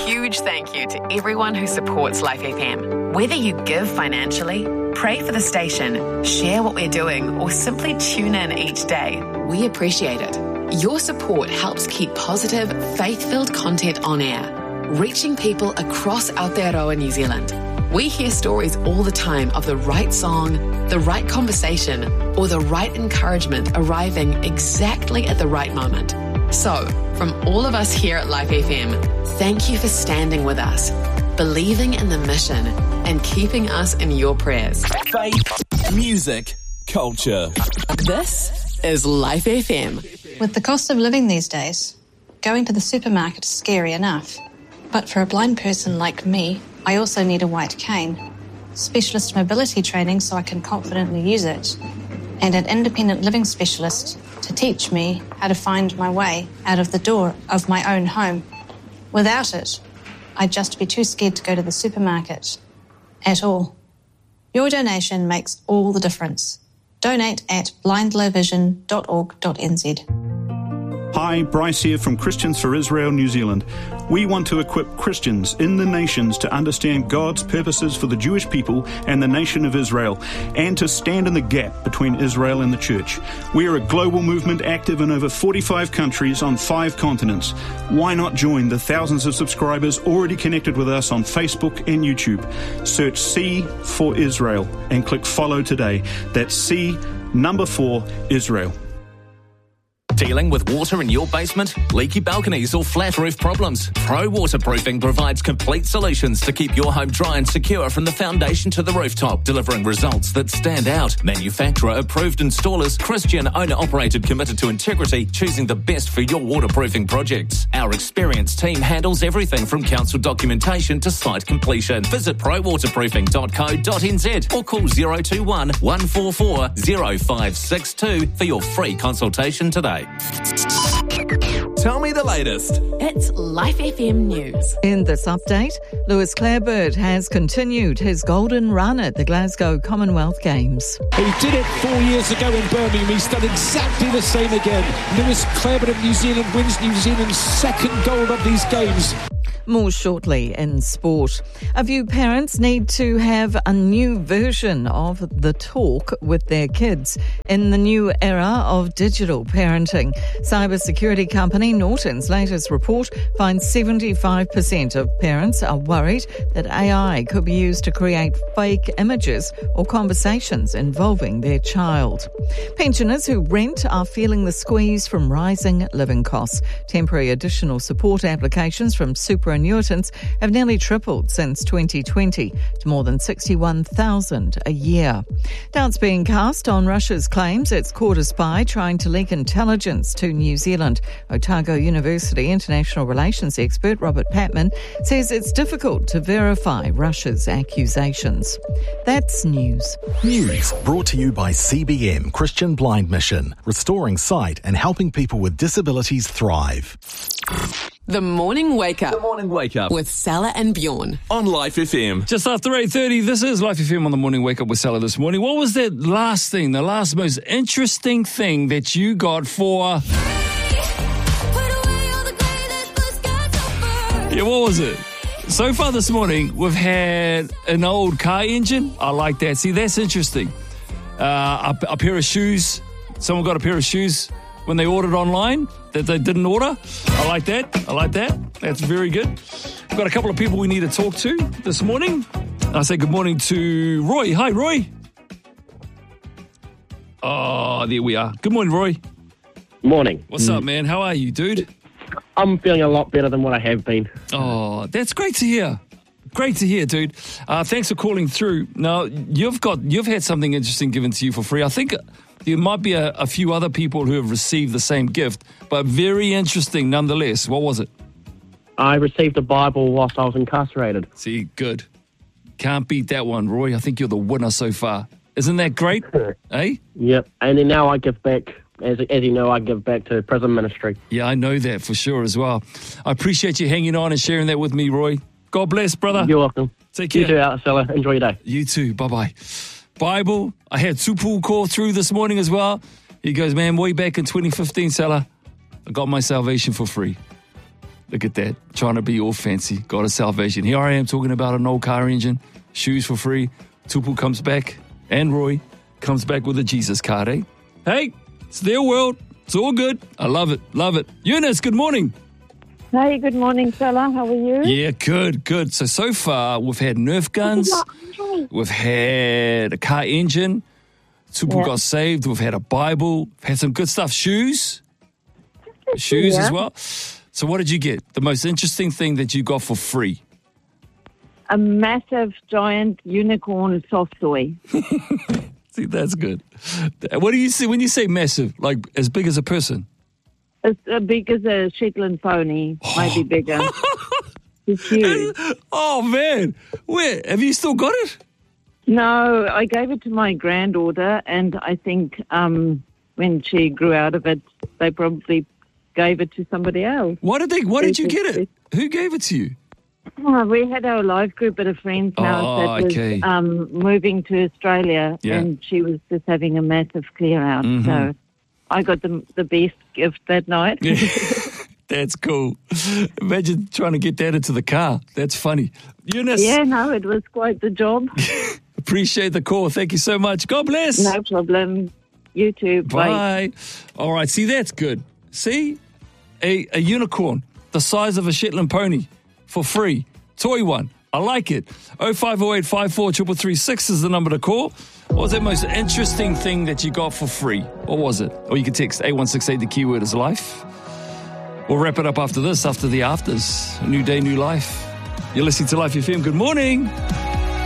huge thank you to everyone who supports Life FM. Whether you give financially, pray for the station, share what we're doing, or simply tune in each day, we appreciate it. Your support helps keep positive, faith-filled content on air, reaching people across Aotearoa, New Zealand. We hear stories all the time of the right song, the right conversation, or the right encouragement arriving exactly at the right moment. So, from all of us here at Life FM, thank you for standing with us, believing in the mission, and keeping us in your prayers. Faith, music, culture. This is Life FM. With the cost of living these days, going to the supermarket is scary enough. But for a blind person like me, I also need a white cane, specialist mobility training so I can confidently use it, and an independent living specialist to teach me how to find my way out of the door of my own home. Without it, I'd just be too scared to go to the supermarket at all. Your donation makes all the difference. Donate at blindlowvision.org.nz. Hi, Bryce here from Christians for Israel, New Zealand. We want to equip Christians in the nations to understand God's purposes for the Jewish people and the nation of Israel, and to stand in the gap between Israel and the church. We are a global movement active in over 45 countries on 5 continents. Why not join the thousands of subscribers already connected with us on Facebook and YouTube? Search C for Israel and click follow today. That's C4 Israel. Dealing with water in your basement, leaky balconies or flat roof problems? Pro Waterproofing provides complete solutions to keep your home dry and secure from the foundation to the rooftop, delivering results that stand out. Manufacturer-approved installers, Christian owner-operated, committed to integrity, choosing the best for your waterproofing projects. Our experienced team handles everything from council documentation to site completion. Visit prowaterproofing.co.nz or call 021 144 0562 for your free consultation today. Tell me the latest. It's Life FM News. In this update, Lewis Clarebird has continued his golden run at the Glasgow Commonwealth Games. He did it 4 years ago in Birmingham. He's done exactly the same again. Lewis Clarebird of New Zealand wins New Zealand's second gold of these games. More shortly in sport. A few parents need to have a new version of the talk with their kids in the new era of digital parenting. Cybersecurity company Norton's latest report finds 75% of parents are worried that AI could be used to create fake images or conversations involving their child. Pensioners who rent are feeling the squeeze from rising living costs. Temporary additional support applications from superannuitants have nearly tripled since 2020 to more than 61,000 a year. Doubts being cast on Russia's claims it's caught a spy trying to leak intelligence to New Zealand. Otago University international relations expert Robert Patman says it's difficult to verify Russia's accusations. That's news. News brought to you by CBM Christian Blind Mission, restoring sight and helping people with disabilities thrive. The Morning Wake Up. The Morning Wake Up. With Salah and Bjorn. On Life FM. Just after 8:30, this is Life FM on the Morning Wake Up with Salah this morning. What was that last thing, the last most interesting thing that you got for... Yeah, what was it? So far this morning, we've had an old car engine. I like that. See, that's interesting. A pair of shoes. Someone got a pair of shoes when they ordered online that they didn't order. I like that. That's very good. We've got a couple of people we need to talk to this morning. I say good morning to Roy. Hi, Roy. Oh, there we are. Good morning, Roy. Morning. What's up, man? How are you, dude? I'm feeling a lot better than what I have been. Oh, that's great to hear. Great to hear, dude. Thanks for calling through. Now, you've had something interesting given to you for free. I think there might be a few other people who have received the same gift, but very interesting nonetheless. What was it? I received a Bible whilst I was incarcerated. See, good. Can't beat that one, Roy. I think you're the winner so far. Isn't that great? Eh? Yep. And then now I give back, as you know, I give back to prison ministry. Yeah, I know that for sure as well. I appreciate you hanging on and sharing that with me, Roy. God bless, brother. You're welcome. Take care. You too, Salah. Enjoy your day. You too. Bye-bye. Bible. I had Tupu call through this morning as well. He goes, man, way back in 2015, Salah, I got my salvation for free. Look at that. Trying to be all fancy. God of salvation. Here I am talking about an old car engine. Shoes for free. Tupu comes back. And Roy comes back with a Jesus card, eh? Hey, it's their world. It's all good. I love it. Love it. Eunice, good morning. Hey, good morning, fella. How are you? Yeah, good. So far, we've had Nerf guns. We've had a car engine. Tupu got saved. We've had a Bible. We've had some good stuff. Shoes as well. So what did you get? The most interesting thing that you got for free? A massive, giant unicorn soft toy. See, that's good. What do you see when you say massive? Like as big as a person? As big as a Shetland pony, maybe bigger. It's huge. Oh, man. Where? Have you still got it? No, I gave it to my granddaughter, and I think when she grew out of it, they probably gave it to somebody else. Why did you get it? Who gave it to you? We had our live group at a friend's house that was moving to Australia, and she was just having a massive clear out. Mm-hmm. So I got the best gift that night. That's cool. Imagine trying to get that into the car. That's funny. Eunice. Yeah, no, it was quite the job. Appreciate the call. Thank you so much. God bless. No problem. You too. Bye. All right. See, that's good. See? A unicorn the size of a Shetland pony for free. Toy one. I like it. 0508 54 333 is the number to call. What was that most interesting thing that you got for free? What was it? Or you can text 8168. The keyword is life. We'll wrap it up after this, after the afters. A new day, new life. You're listening to Life FM. Good morning.